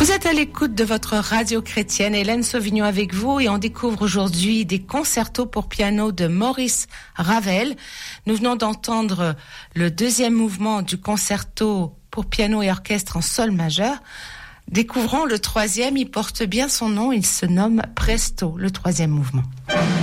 Vous êtes à l'écoute de votre radio chrétienne, Hélène Sauvignon avec vous, et on découvre aujourd'hui des concertos pour piano de Maurice Ravel. Nous venons d'entendre le deuxième mouvement du concerto pour piano et orchestre en sol majeur. Découvrons le troisième, il porte bien son nom, il se nomme Presto, le troisième mouvement.